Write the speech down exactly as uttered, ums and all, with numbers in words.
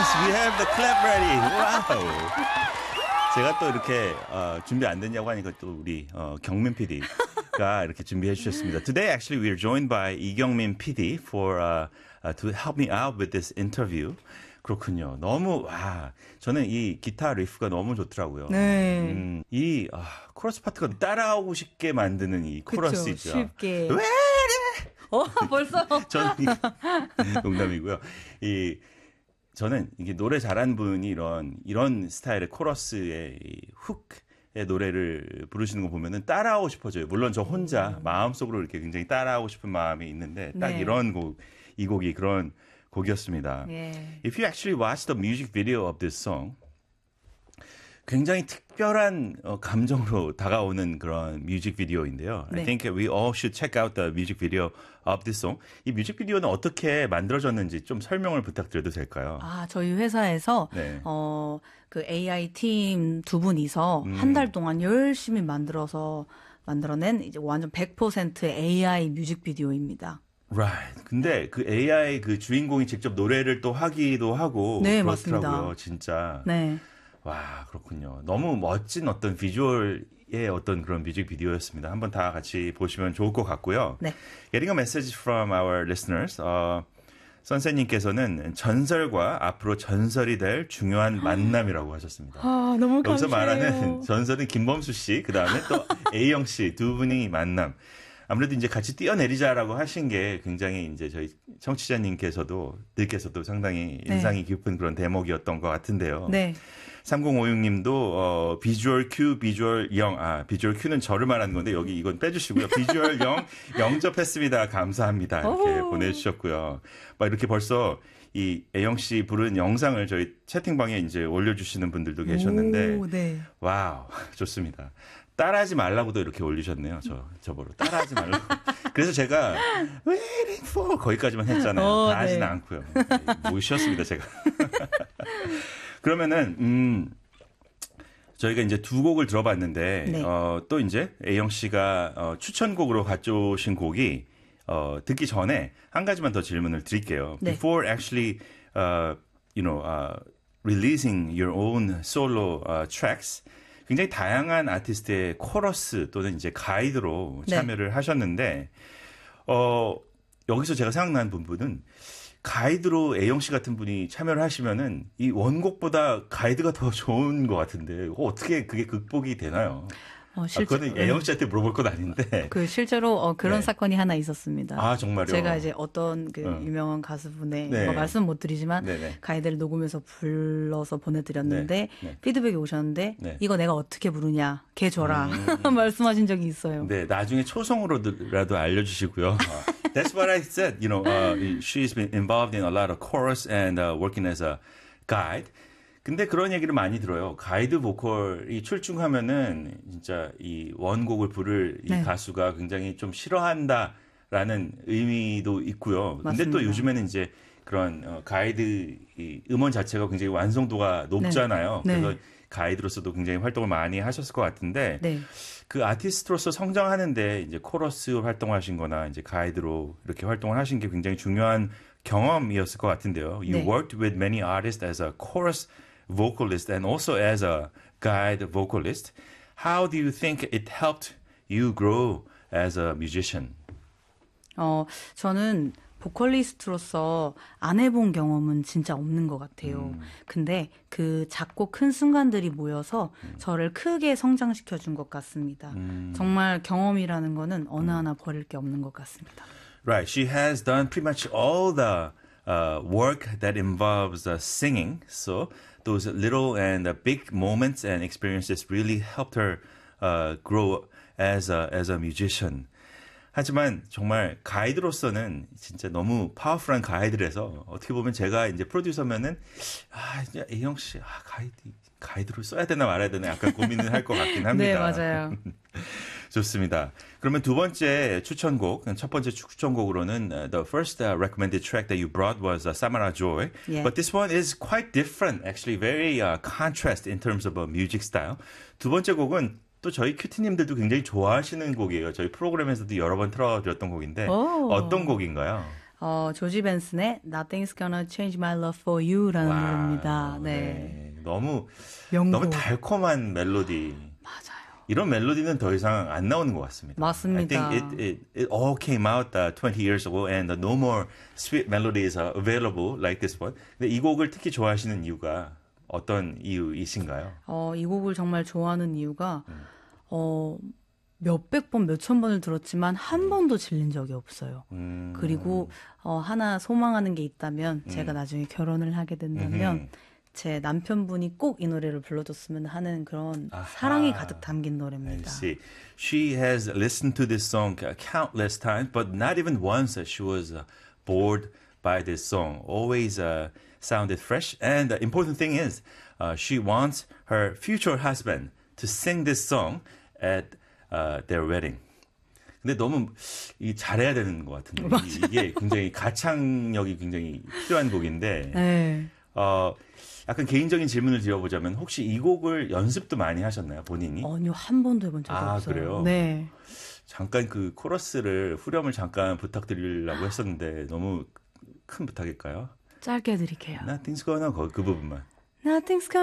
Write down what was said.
Yes, we have the clap ready. Wow. 제가 또 이렇게 어, 준비 안 됐냐고 하니까 또 우리 어, 경민 피디가 이렇게 준비해 주셨습니다. Today, actually, we are joined by 이경민 피디 for uh, uh, to help me out with this interview. 그렇군요. 너무 와 저는 이 기타 리프가 너무 좋더라고요. 네. 음, 이 아, 코러스 파트가 따라오고 싶게 만드는 이 코러스죠. 그쵸, 쉽게. 왜 이래? 어 벌써. 저는 농담이고요. 이 저는 이게 노래 잘하는 분이 이런 이런 스타일의 코러스의 이 훅의 노래를 부르시는 거 보면은 따라하고 싶어져요. 물론 저 혼자 음. 마음속으로 이렇게 굉장히 따라하고 싶은 마음이 있는데 딱 네. 이런 곡, 이 곡이 그런 곡이었습니다. 예. If you actually watch the music video of this song, 굉장히 특별한 어, 감정으로 다가오는 그런 뮤직비디오인데요. 네. I think we all should check out the music video of this song. 이 뮤직비디오는 어떻게 만들어졌는지 좀 설명을 부탁드려도 될까요? 아, 저희 회사에서 네. 어, 그 에이아이 팀 두 분이서 음. 한 달 동안 열심히 만들어서 만들어낸 이제 완전 백 퍼센트 에이아이 뮤직비디오입니다. Right. 근데 그 에이아이 그 주인공이 직접 노래를 또 하기도 하고 네, 그렇더라고요. 맞습니다. 진짜. 네. 와, 그렇군요. 너무 멋진 어떤 비주얼의 어떤 그런 뮤직비디오였습니다. 한번 다 같이 보시면 좋을 것 같고요. 네. Getting a message from our listeners. 어, 선생님께서는 전설과 앞으로 전설이 될 중요한 만남이라고 하셨습니다. 아, 너무 여기서 감사해요. 말하는 전설은 김범수 씨, 그 다음에 또 A영 씨 두 분이 만남. 아무래도 이제 같이 뛰어내리자라고 하신 게 굉장히 이제 저희 청취자님께서도, 들께서도 상당히 인상이 네. 깊은 그런 대목이었던 것 같은데요. 네. 삼공오육 님도, 어, 비주얼 Q, 비주얼 영, 아, 비주얼 Q는 저를 말하는 건데, 여기 이건 빼주시고요. 비주얼 영, 영접했습니다. 감사합니다. 이렇게 오. 보내주셨고요. 막 이렇게 벌써 이 A영 씨 부른 영상을 저희 채팅방에 이제 올려주시는 분들도 계셨는데, 오, 네. 와우, 좋습니다. 따라하지 말라고도 이렇게 올리셨네요. 저, 저보러. 따라하지 말라고. 그래서 제가, waiting for, 거기까지만 했잖아요. 어, 다 하진 네. 않고요. 못 쉬었습니다, 제가. 그러면은, 음, 저희가 이제 두 곡을 들어봤는데, 네. 어, 또 이제 A영 씨가 어, 추천곡으로 가져오신 곡이, 어, 듣기 전에 한 가지만 더 질문을 드릴게요. 네. Before actually, uh, you know, uh, releasing your own solo uh, tracks, 굉장히 다양한 아티스트의 코러스 또는 이제 가이드로 네. 참여를 하셨는데, 어, 여기서 제가 생각난 부분은 가이드로 A영 씨 같은 분이 참여를 하시면은 이 원곡보다 가이드가 더 좋은 것 같은데, 어떻게 그게 극복이 되나요? 어, 아, 실제, 그거는 A영 씨한테 물어볼 건 아닌데. 그 실제로 어, 그런 네. 사건이 하나 있었습니다. 아, 정말요? 제가 이제 어떤 그 어. 유명한 가수분의 네. 뭐 말씀 못 드리지만 네네. 가이드를 녹음해서 불러서 보내드렸는데 네. 네. 피드백이 오셨는데 네. 이거 내가 어떻게 부르냐 걔 줘라 말씀하신 적이 있어요. 네, 나중에 초성으로라도 알려주시고요. That's what I said. You know, uh, she's been involved in a lot of chorus and uh, working as a guide. 근데 그런 얘기를 많이 들어요. 가이드 보컬이 출중하면은 진짜 이 원곡을 부를 이 네. 가수가 굉장히 좀 싫어한다라는 의미도 있고요. 근데 맞습니다. 또 요즘에는 이제 그런 어, 가이드 이 음원 자체가 굉장히 완성도가 높잖아요. 네. 그래서 가이드로서도 굉장히 활동을 많이 하셨을 것 같은데 네. 그 아티스트로서 성장하는데 이제 코러스 활동하신 거나 이제 가이드로 이렇게 활동을 하신 게 굉장히 중요한 경험이었을 것 같은데요. You 네. worked with many artists as a chorus vocalist and also as a guide vocalist. How do you think it helped you grow as a musician? 어, 저는 보컬리스트로서 안 해본 경험은 진짜 없는 것 같아요. 음. 근데 그 작고 큰 순간들이 모여서 음. 저를 크게 성장시켜 준 것 같습니다. 음. 정말 경험이라는 거는 어느 하나 버릴 게 없는 것 같습니다. Right. She has done pretty much all the uh, work that involves uh, singing. So those little and uh, big moments and experiences really helped her uh, grow as a, as a musician. 하지만 정말 가이드로서는 진짜 너무 파워풀한 가이드라서 어떻게 보면 제가 이제 프로듀서면은 아, 이제 A영 씨, 아, 가이드, 가이드로 써야 되나 말아야 되나 약간 고민을 할 것 같긴 합니다. 네, 맞아요. 좋습니다. 그러면 두 번째 추천곡, 첫 번째 추천곡으로는 uh, the first uh, recommended track that you brought was uh, Samara Joy. Yeah. But this one is quite different, actually very uh, contrast in terms of a music style. 두 번째 곡은 또 저희 큐티님들도 굉장히 좋아하시는 곡이에요. 저희 프로그램에서도 여러 번 틀어드렸던 곡인데 오. 어떤 곡인가요? 어, 조지 벤슨의 Nothing's Gonna Change My Love for You라는 와우, 노래입니다. 네. 네. 너무 명곡. 너무 달콤한 멜로디. 맞아요. 이런 멜로디는 더 이상 안 나오는 것 같습니다. 맞습니다. I think it, it, it all came out uh, twenty years ago and uh, no more sweet melodies are available like this one. 근데 이 곡을 특히 좋아하시는 이유가 어떤 이유이신가요? 어, 이 곡을 정말 좋아하는 이유가 어, 몇백 번, 몇천 번을 들었지만 한 번도 질린 적이 없어요. 음. 그리고 어, 하나 소망하는 게 있다면 제가 나중에 결혼을 하게 된다면 음흠. 제 남편분이 꼭 이 노래를 불러줬으면 하는 그런 아하. 사랑이 가득 담긴 I 노래입니다. see. She has listened to this song countless times, but not even once she was uh, bored by this song. Always uh, sounded fresh. And the important thing is, uh, she wants her future husband to sing this song at uh, their wedding. 근데 너무 이 잘해야 되는 것 같은데 이- 이게 굉장히 가창력이 굉장히 필요한 곡인데 네. 어, 약간 개인적인 질문을 드려보자면 혹시 이 곡을 연습도 많이 하셨나요, 본인이? 아니요, 한 번도 해본 적이 아, 없어요. 그래요? 네. 잠깐 그 코러스를 후렴을 잠깐 부탁드리려고 했었는데 너무 큰 부탁일까요? 짧게 해드릴게요. Nothing's gonna go 그 부분만. Nothing's